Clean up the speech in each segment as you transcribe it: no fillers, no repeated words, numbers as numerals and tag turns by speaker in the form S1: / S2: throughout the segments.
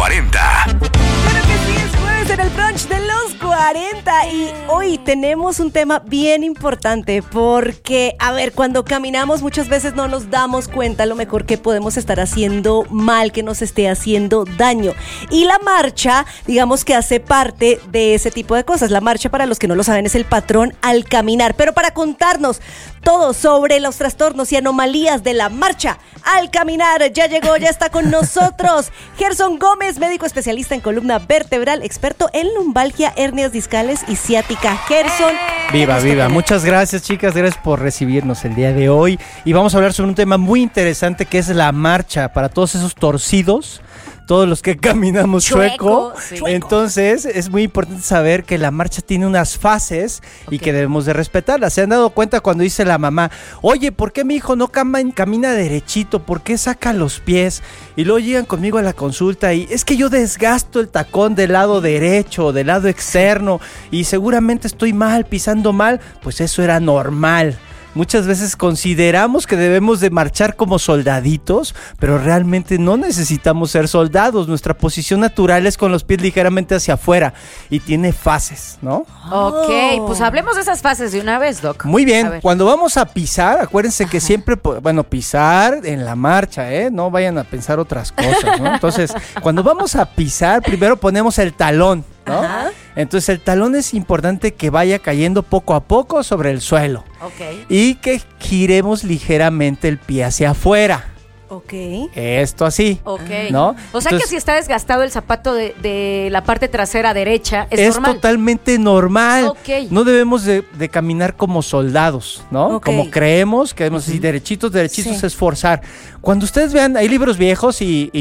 S1: 40.
S2: Claro que sí, es jueves en el brunch de los 40 y hoy tenemos un tema bien importante porque, a ver, cuando caminamos muchas veces no nos damos cuenta a lo mejor que podemos estar haciendo mal, que nos esté haciendo daño. Y la marcha, digamos que hace parte de ese tipo de cosas. La marcha, para los que no lo saben, es el patrón al caminar. Pero para contarnos todo sobre los trastornos y anomalías de la marcha al caminar, ya llegó, ya está con nosotros Gerson Gómez, médico especialista en columna vertebral, experto en lumbalgia, hernias discales y ciática. Gerson,
S3: Viva. Muchas gracias, chicas. Gracias por recibirnos el día de hoy. Y vamos a hablar sobre un tema muy interesante que es la marcha para todos esos torcidos, todos los que caminamos chueco. Entonces es muy importante saber que la marcha tiene unas fases y que debemos de respetarlas. ¿Se han dado cuenta cuando dice la mamá, oye, ¿por qué mi hijo no camina derechito? ¿Por qué saca los pies? Y luego llegan conmigo a la consulta y es que yo desgasto el tacón del lado derecho, del lado externo, y seguramente estoy mal, pisando mal. Pues eso era normal. Muchas veces consideramos que debemos de marchar como soldaditos, pero realmente no necesitamos ser soldados. Nuestra posición natural es con los pies ligeramente hacia afuera y tiene fases, ¿no?
S4: Ok, pues hablemos de esas fases de una vez, Doc.
S3: Muy bien, cuando vamos a pisar, acuérdense que siempre, pisar en la marcha, no vayan a pensar otras cosas, ¿no? Entonces, cuando vamos a pisar, primero ponemos el talón, ¿no? Ajá. Entonces el talón es importante que vaya cayendo poco a poco sobre el suelo.
S4: Okay.
S3: Y que giremos ligeramente el pie hacia afuera.
S2: Ok.
S3: Esto así.
S4: Ok.
S3: ¿No?
S4: O sea, entonces, que si está desgastado el zapato de la parte trasera derecha, es normal.
S3: Es totalmente normal.
S4: Ok.
S3: No debemos de caminar como soldados, ¿no?
S2: Ok.
S3: Como creemos, que debemos decir derechitos sí. Es forzar. Cuando ustedes vean, hay libros viejos y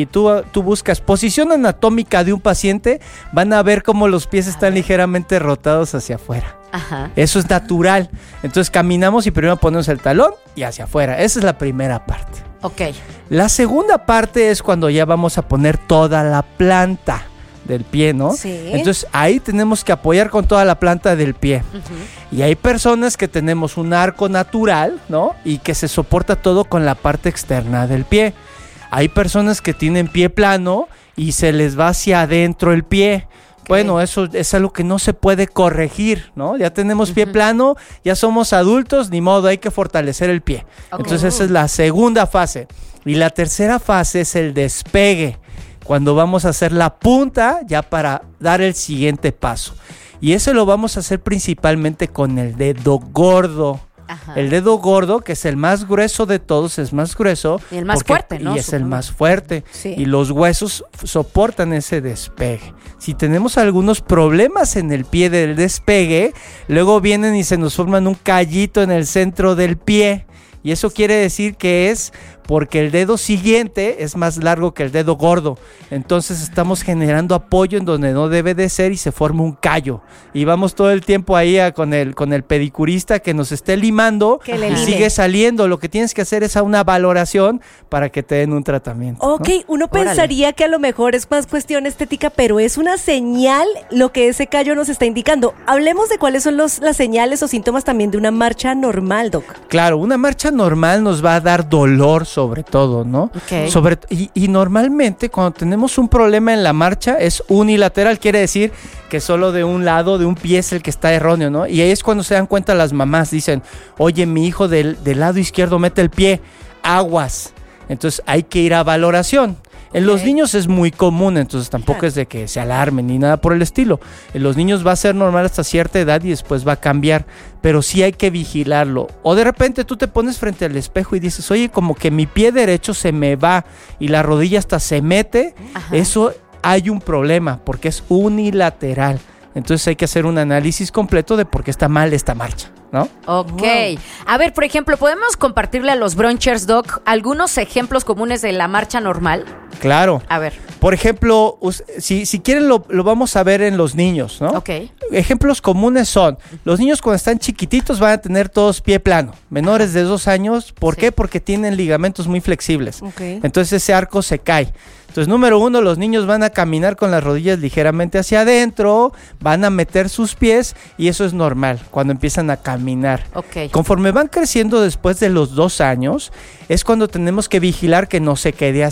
S3: tú buscas posición anatómica de un paciente, van a ver cómo los pies están ligeramente rotados hacia afuera.
S4: Ajá.
S3: Eso es natural. Entonces caminamos y primero ponemos el talón y hacia afuera. Esa es la primera parte.
S4: Ok.
S3: La segunda parte es cuando ya vamos a poner toda la planta del pie, ¿no?
S2: Sí.
S3: Entonces ahí tenemos que apoyar con toda la planta del pie. Uh-huh. Y hay personas que tenemos un arco natural, ¿no? Y que se soporta todo con la parte externa del pie. Hay personas que tienen pie plano y se les va hacia adentro el pie. Bueno, eso es algo que no se puede corregir, ¿no? Ya tenemos pie plano, ya somos adultos, ni modo, hay que fortalecer el pie. Okay. Entonces esa es la segunda fase. Y la tercera fase es el despegue, cuando vamos a hacer la punta ya para dar el siguiente paso. Y eso lo vamos a hacer principalmente con el dedo gordo. Ajá. El dedo gordo, que es el más grueso de todos, es más grueso.
S4: Y el más fuerte, ¿no?
S3: Y es el más fuerte.
S2: Sí.
S3: Y los huesos soportan ese despegue. Si tenemos algunos problemas en el pie del despegue, luego vienen y se nos forman un callito en el centro del pie. Y eso quiere decir que es porque el dedo siguiente es más largo que el dedo gordo. Entonces estamos generando apoyo en donde no debe de ser y se forma un callo. Y vamos todo el tiempo ahí con el pedicurista que nos esté limando y sigue saliendo. Lo que tienes que hacer es una valoración para que te den un tratamiento.
S2: Ok, ¿no? Uno pensaría que a lo mejor es más cuestión estética, pero es una señal lo que ese callo nos está indicando. Hablemos de cuáles son las señales o síntomas también de una marcha normal, Doc.
S3: Claro, una marcha normal nos va a dar dolor sobre todo, ¿no?
S4: Okay.
S3: Y normalmente cuando tenemos un problema en la marcha es unilateral, quiere decir que solo de un lado, de un pie es el que está erróneo, ¿no? Y ahí es cuando se dan cuenta las mamás, dicen, oye, mi hijo del lado izquierdo mete el pie, aguas. Entonces hay que ir a valoración. En los niños es muy común, entonces tampoco es de que se alarmen ni nada por el estilo. En los niños va a ser normal hasta cierta edad y después va a cambiar, pero sí hay que vigilarlo. O de repente tú te pones frente al espejo y dices, oye, como que mi pie derecho se me va y la rodilla hasta se mete. Ajá. Eso hay un problema porque es unilateral. Entonces hay que hacer un análisis completo de por qué está mal esta marcha, ¿no?
S4: Ok. Wow. A ver, por ejemplo, ¿podemos compartirle a los brunchers, Doc, algunos ejemplos comunes de la marcha normal?
S3: Claro.
S4: A ver.
S3: Por ejemplo, si quieren lo vamos a ver en los niños, ¿no?
S4: Ok.
S3: Ejemplos comunes son, los niños cuando están chiquititos van a tener todos pie plano, menores de 2 años, ¿por qué? Porque tienen ligamentos muy flexibles.
S2: Okay.
S3: Entonces ese arco se cae. Entonces, número 1, los niños van a caminar con las rodillas ligeramente hacia adentro, van a meter sus pies y eso es normal cuando empiezan a caminar.
S4: Okay.
S3: Conforme van creciendo después de los 2 años, es cuando tenemos que vigilar que no se quede así.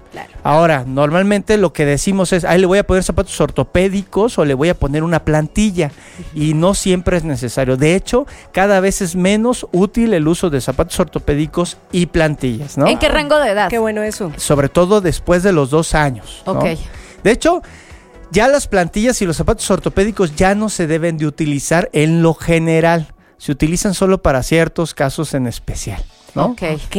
S4: Claro.
S3: Ahora, normalmente lo que decimos es, ahí le voy a poner zapatos ortopédicos o le voy a poner una plantilla, y no siempre es necesario. De hecho, cada vez es menos útil el uso de zapatos ortopédicos y plantillas, ¿no?
S4: ¿En qué rango de edad?
S2: Qué bueno eso.
S3: Sobre todo después de los 2 años, ¿no?
S4: Ok.
S3: De hecho, ya las plantillas y los zapatos ortopédicos ya no se deben de utilizar en lo general. Se utilizan solo para ciertos casos en especial, ¿no?
S4: Ok.
S2: Ok,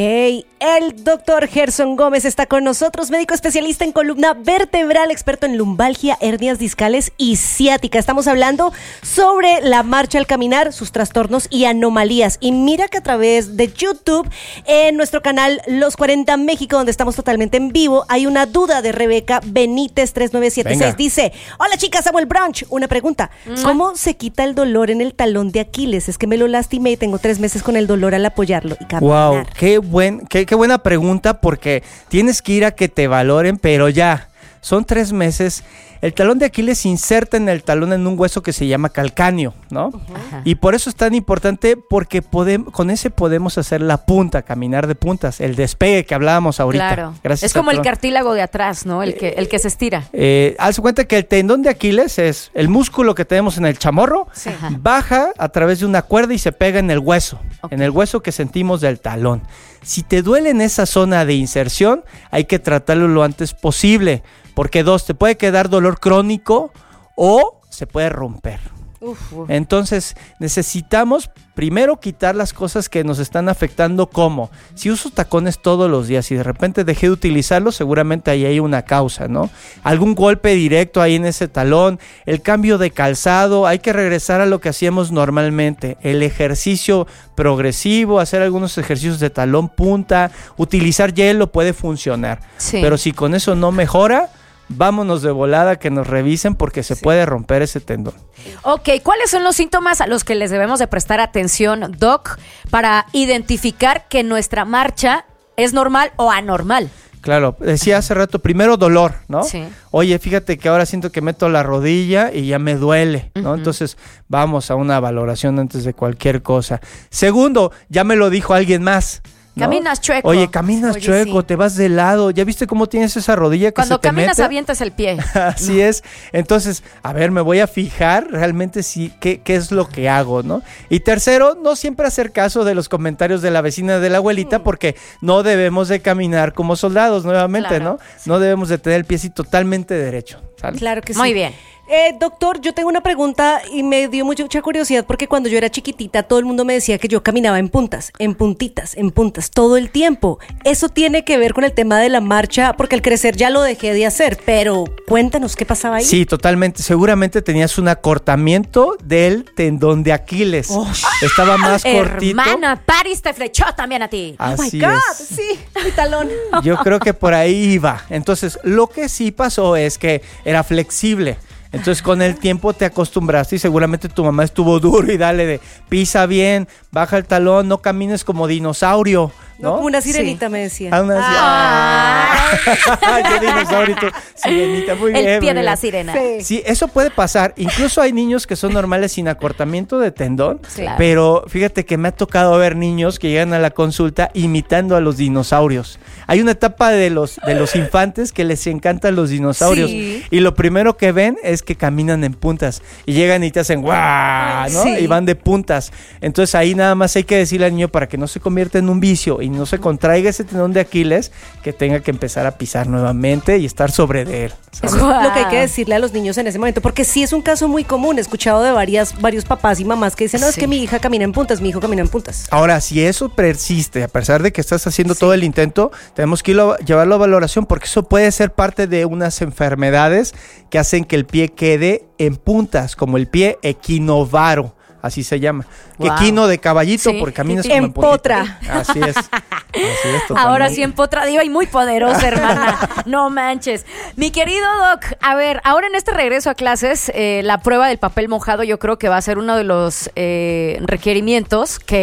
S2: el doctor Gerson Gómez está con nosotros, médico especialista en columna vertebral, experto en lumbalgia, hernias discales y ciática. Estamos hablando sobre la marcha al caminar, sus trastornos y anomalías. Y mira que a través de YouTube, en nuestro canal Los 40 México, donde estamos totalmente en vivo, hay una duda de Rebeca Benítez 3976.
S3: Venga.
S2: Dice, hola chicas, amo el brunch. Una pregunta, ¿cómo se quita el dolor en el talón de Aquiles? Es que me lo lastimé y tengo 3 meses con el dolor al apoyarlo y caminar.
S3: Wow, qué buena pregunta, porque tienes que ir a que te valoren, pero ya, son 3 meses. El talón de Aquiles se inserta en el talón en un hueso que se llama calcáneo, ¿no?
S4: Ajá.
S3: Y por eso es tan importante, porque con ese podemos hacer la punta, caminar de puntas, el despegue que hablábamos ahorita.
S4: Claro.
S3: Gracias
S4: Es como
S3: al
S4: el
S3: talón.
S4: cartílago de atrás, ¿no? El que se estira.
S3: Haz cuenta que el tendón de Aquiles es el músculo que tenemos en el chamorro,
S2: Sí.
S4: Ajá.
S3: baja a través de una cuerda y se pega en el hueso,
S4: Ok.
S3: en el hueso que sentimos del talón. Si te duele en esa zona de inserción, hay que tratarlo lo antes posible, porque te puede quedar dolor crónico o se puede romper.
S2: Uf.
S3: Entonces necesitamos primero quitar las cosas que nos están afectando, como si uso tacones todos los días y de repente dejé de utilizarlos, seguramente ahí hay una causa, ¿no? Algún golpe directo ahí en ese talón, el cambio de calzado, hay que regresar a lo que hacíamos normalmente, el ejercicio progresivo, hacer algunos ejercicios de talón punta, utilizar hielo puede funcionar,
S4: Sí.
S3: pero si con eso no mejora, vámonos de volada que nos revisen, porque se puede romper ese tendón.
S4: Ok, ¿cuáles son los síntomas a los que les debemos de prestar atención, Doc, para identificar que nuestra marcha es normal o anormal?
S3: Claro, decía hace rato, primero dolor, ¿no?
S4: Sí.
S3: Oye, fíjate que ahora siento que meto la rodilla y ya me duele, ¿no?
S4: Ujú.
S3: Entonces vamos a una valoración antes de cualquier cosa. Segundo, ya me lo dijo alguien más, ¿no?
S4: Caminas chueco.
S3: Oye, caminas
S2: Oye,
S3: chueco,
S2: sí.
S3: te vas de lado. ¿Ya viste cómo tienes esa rodilla que
S4: Cuando
S3: se te
S4: caminas
S3: mete?
S4: avientas el pie.
S3: Así es. Entonces, a ver, me voy a fijar realmente qué es lo que hago, ¿no? Y tercero, no siempre hacer caso de los comentarios de la vecina, de la abuelita, porque no debemos de caminar como soldados nuevamente,
S4: Claro,
S3: ¿no? No debemos de tener el pie así totalmente derecho, ¿sale?
S2: Claro que sí.
S4: Muy bien.
S2: Doctor, yo tengo una pregunta y me dio mucha curiosidad, porque cuando yo era chiquitita todo el mundo me decía que yo caminaba en puntas, en puntitas, en puntas, todo el tiempo. ¿Eso tiene que ver con el tema de la marcha? Porque al crecer ya lo dejé de hacer, pero cuéntanos qué pasaba ahí.
S3: Sí, totalmente. Seguramente tenías un acortamiento del tendón de Aquiles. Estaba más cortito.
S4: Hermana, Paris te flechó también a ti.
S2: Oh my
S3: Así
S2: God,
S3: es.
S2: sí, mi talón.
S3: Yo creo que por ahí iba. Entonces, lo que sí pasó es que era flexible. Entonces, con el tiempo te acostumbraste y seguramente tu mamá estuvo duro y dale de pisa bien, baja el talón, no camines como dinosaurio,
S2: No,
S3: ¿no?
S2: como una sirenita me decía.
S3: Ah, una Qué dinosaurio, sirenita, muy bien.
S4: El pie
S3: muy
S4: de la
S3: bien.
S4: sirena.
S2: Sí.
S3: Sí, eso puede pasar. Incluso hay niños que son normales sin acortamiento de tendón,
S4: Claro.
S3: pero fíjate que me ha tocado ver niños que llegan a la consulta imitando a los dinosaurios. Hay una etapa de los infantes que les encantan los dinosaurios,
S2: Sí.
S3: y lo primero que ven es que caminan en puntas y llegan y te hacen ¡guau!, ¿no?
S2: Sí.
S3: Y van de puntas. Entonces ahí nada más hay que decirle al niño, para que no se convierta en un vicio y no se contraiga ese tendón de Aquiles, que tenga que empezar a pisar nuevamente y estar sobre de él, ¿sabes?
S2: Eso es lo que hay
S4: Wow.
S2: que decirle a los niños en ese momento, porque sí es un caso muy común. He escuchado de varios papás y mamás que dicen, no, es
S4: Sí.
S2: que mi hija camina en puntas, mi hijo camina en puntas.
S3: Ahora, si eso persiste, a pesar de que estás haciendo todo el intento, tenemos que llevarlo a valoración, porque eso puede ser parte de unas enfermedades que hacen que el pie quede en puntas, como el pie equinovaro, así se llama.
S4: Wow.
S3: Equino de caballito,
S4: Sí.
S3: porque caminas
S2: En
S3: como en puntita.
S2: potra.
S3: Así es.
S4: Ahora
S3: totalmente.
S4: sí empotradiva y muy poderosa, hermana. No manches. Mi querido Doc, a ver, ahora en este regreso a clases, la prueba del papel mojado yo creo que va a ser uno de los requerimientos que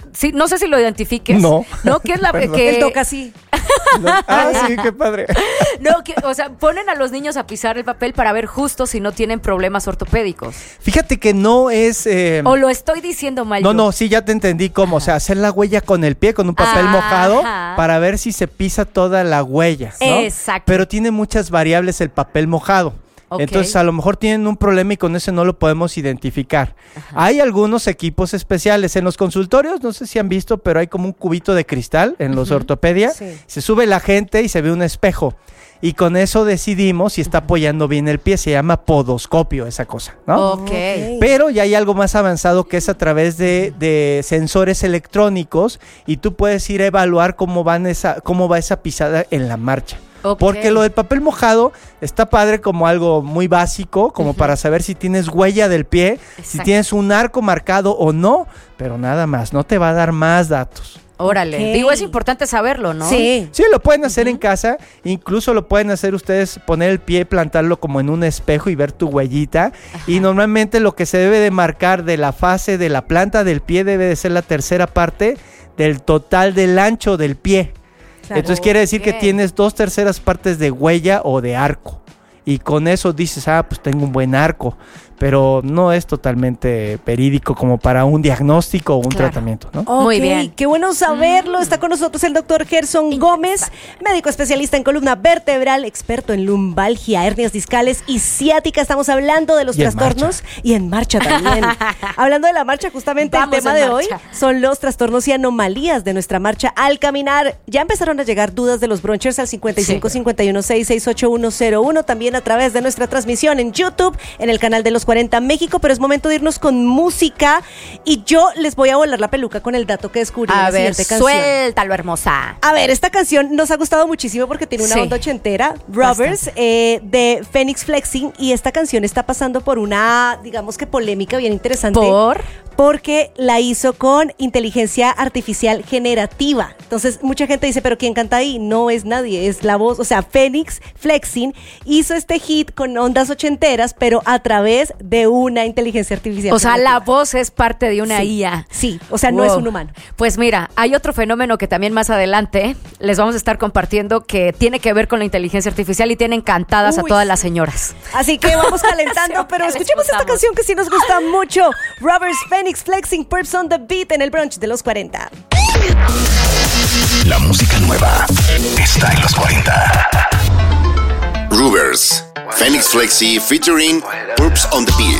S4: sí, no sé si lo identifiques.
S3: No.
S4: No, que es la
S3: Perdón.
S4: que
S2: Él toca así.
S3: No. Sí, qué padre.
S4: No, o sea, ponen a los niños a pisar el papel para ver justo si no tienen problemas ortopédicos.
S3: Fíjate que no es...
S4: O lo estoy diciendo mal
S3: No,
S4: yo.
S3: no, sí, ya te entendí cómo. O sea, hacer la huella con el pie, con un papel
S4: Ajá.
S3: mojado, para ver si se pisa toda la huella, ¿no?
S4: Exacto.
S3: Pero tiene muchas variables el papel mojado.
S4: Ok.
S3: Entonces, a lo mejor tienen un problema y con ese no lo podemos identificar. Hay algunos equipos especiales. En los consultorios, no sé si han visto, pero hay como un cubito de cristal en los ortopedia.
S2: Sí.
S3: Se sube la gente y se ve un espejo. Y con eso decidimos si está apoyando bien el pie. Se llama podoscopio esa cosa, ¿no?
S4: Ok.
S3: Pero ya hay algo más avanzado que es a través de sensores electrónicos y tú puedes ir a evaluar cómo va esa pisada en la marcha.
S4: Ok.
S3: Porque lo del papel mojado está padre como algo muy básico, como para saber si tienes huella del pie, si
S4: Exacto.
S3: tienes un arco marcado o no, pero nada más, no te va a dar más datos.
S4: Órale.
S2: Ok.
S4: Digo, es importante saberlo, ¿no?
S2: Sí.
S3: Sí, lo pueden hacer en casa, incluso lo pueden hacer ustedes, poner el pie, plantarlo como en un espejo y ver tu huellita. Y normalmente lo que se debe de marcar de la fase de la planta del pie debe de ser la tercera parte del total del ancho del pie.
S2: Claro.
S3: Entonces quiere decir que
S4: Ok.
S3: tienes 2/3 partes de huella o de arco. Y con eso dices, pues tengo un buen arco. Pero no es totalmente verídico como para un diagnóstico o un
S4: Claro.
S3: tratamiento, ¿no?
S4: Muy
S2: Ok,
S4: bien.
S2: Qué bueno saberlo. Está con nosotros el doctor Gerson Gómez, médico especialista en columna vertebral, experto en lumbalgia, hernias discales y ciática. Estamos hablando de los
S3: Y en
S2: trastornos y en marcha también. Hablando de la marcha, justamente
S4: Vamos
S2: el tema
S4: en
S2: de hoy
S4: marcha.
S2: son los trastornos y anomalías de nuestra marcha al caminar. Ya empezaron a llegar dudas de los bronchers al 55 51 66 8101, también a través de nuestra transmisión en YouTube, en el canal de los 40 México, pero es momento de irnos con música y yo les voy a volar la peluca con el dato que descubrí en
S4: A
S2: la
S4: ver,
S2: siguiente canción.
S4: suéltalo, hermosa.
S2: A ver, esta canción nos ha gustado muchísimo porque tiene una
S4: Sí.
S2: onda ochentera, Robbers, de Phoenix Flexing, y esta canción está pasando por una, digamos que polémica bien interesante. Porque la hizo con inteligencia artificial generativa. Entonces, mucha gente dice, ¿pero quién canta ahí? No es nadie, es la voz. O sea, Phoenix Flexing hizo este hit con ondas ochenteras, pero a través de una inteligencia artificial.
S4: O sea, la
S2: generativa.
S4: voz es parte de una
S2: Sí,
S4: IA.
S2: Sí, o sea, no es
S4: Wow.
S2: un humano.
S4: Pues mira, hay otro fenómeno que también más adelante les vamos a estar compartiendo que tiene que ver con la inteligencia artificial y tiene encantadas a
S2: Uy,
S4: todas
S2: sí.
S4: las señoras.
S2: Así que vamos calentando, pero
S4: que
S2: escuchemos esta
S4: disfrutamos.
S2: canción que sí nos gusta mucho. Robbers, Phoenix Flexing, Perps on the Beat en el brunch de los 40.
S1: La música nueva está en los 40. Rubers, Phoenix Flexi featuring Purps on the Beat.